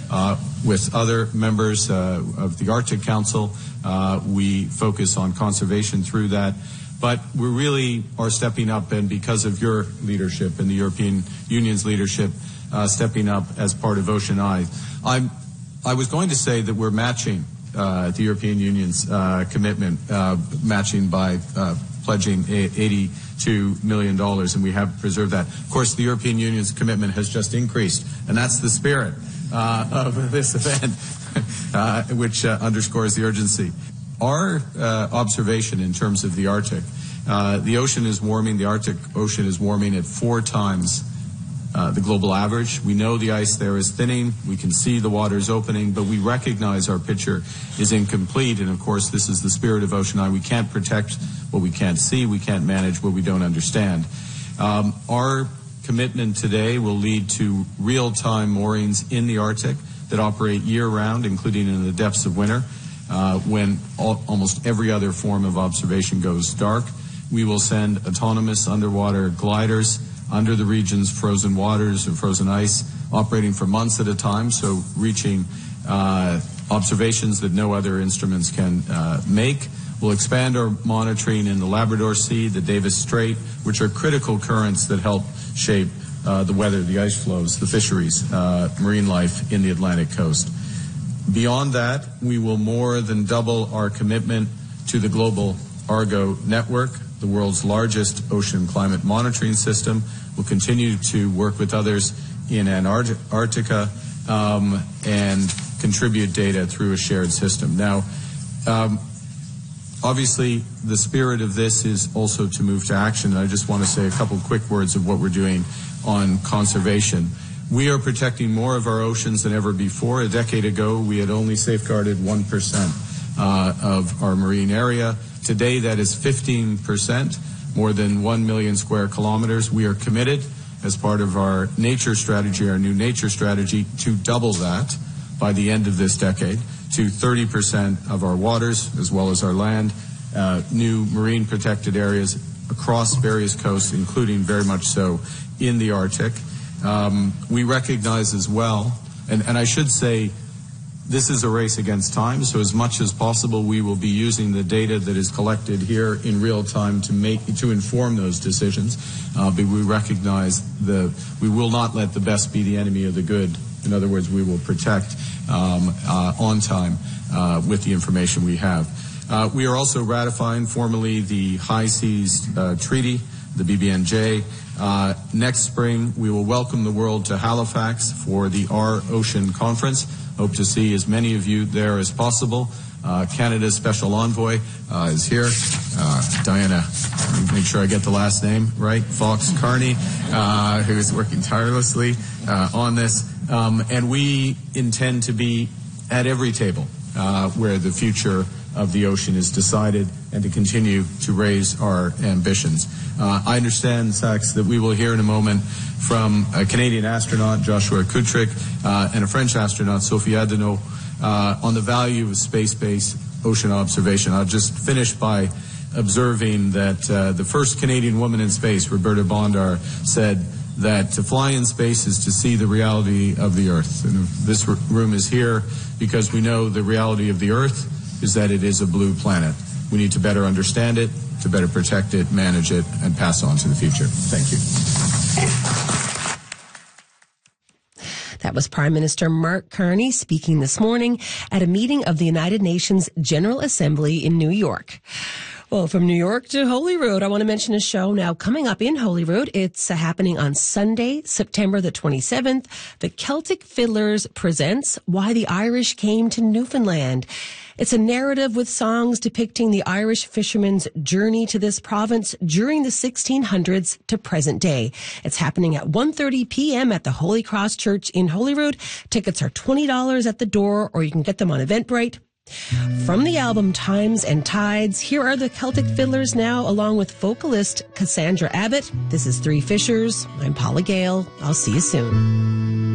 with other members of the Arctic Council. We focus on conservation through that. But we really are stepping up, and because of your leadership and the European Union's leadership, stepping up as part of Ocean Eyes. I was going to say that we're matching the European Union's commitment, matching by pledging $82 million, and we have preserved that. Of course, the European Union's commitment has just increased, and that's the spirit of this event, which underscores the urgency. Our observation in terms of the Arctic, the ocean is warming, the Arctic Ocean is warming at 4 times the global average. We know the ice there is thinning. We can see the waters opening, but we recognize our picture is incomplete. And of course, this is the spirit of Ocean Eye. We can't protect what we can't see. We can't manage what we don't understand. Our commitment today will lead to real-time moorings in the Arctic that operate year-round, including in the depths of winter, when almost every other form of observation goes dark. We will send autonomous underwater gliders under the region's frozen waters and frozen ice, operating for months at a time, so reaching observations that no other instruments can make. We'll expand our monitoring in the Labrador Sea, the Davis Strait, which are critical currents that help shape the weather, the ice flows, the fisheries, marine life in the Atlantic coast. Beyond that, we will more than double our commitment to the global Argo network, the world's largest ocean climate monitoring system. We'll continue to work with others in Antarctica and contribute data through a shared system. Now, obviously, the spirit of this is also to move to action. And I just want to say a couple quick words of what we're doing on conservation. We are protecting more of our oceans than ever before. A decade ago, we had only safeguarded 1% of our marine area. Today, that is 15%, more than 1 million square kilometers. We are committed, as part of our nature strategy, our new nature strategy, to double that by the end of this decade to 30% of our waters, as well as our land, new marine protected areas across various coasts, including very much so in the Arctic. We recognize as well, and I should say, this is a race against time, so as much as possible we will be using the data that is collected here in real time to inform those decisions. But we recognize we will not let the best be the enemy of the good. In other words, we will protect on time with the information we have. We are also ratifying formally the High Seas Treaty, the BBNJ. Next spring, we will welcome the world to Halifax for the Our Ocean Conference. Hope to see as many of you there as possible. Canada's Special Envoy is here. Diana, make sure I get the last name right, Fox Carney, who is working tirelessly on this. And we intend to be at every table where the future of the ocean is decided and to continue to raise our ambitions. I understand, Sax, that we will hear in a moment from a Canadian astronaut, Joshua Kutrick, and a French astronaut, Sophie Adenau, on the value of space-based ocean observation. I'll just finish by observing that the first Canadian woman in space, Roberta Bondar, said that to fly in space is to see the reality of the Earth. And this room is here because we know the reality of the Earth is that it is a blue planet. We need to better understand it, to better protect it, manage it, and pass on to the future. Thank you. That was Prime Minister Mark Carney speaking this morning at a meeting of the United Nations General Assembly in New York. Well, from New York to Holyrood, I want to mention a show now coming up in Holyrood. It's happening on Sunday, September the 27th. The Celtic Fiddlers presents Why the Irish Came to Newfoundland. It's a narrative with songs depicting the Irish fishermen's journey to this province during the 1600s to present day. It's happening at 1:30 p.m. at the Holy Cross Church in Holyrood. Tickets are $20 at the door, or you can get them on Eventbrite. From the album Times and Tides, here are the Celtic Fiddlers now, along with vocalist Cassandra Abbott. This is Three Fishers. I'm Paula Gale. I'll see you soon.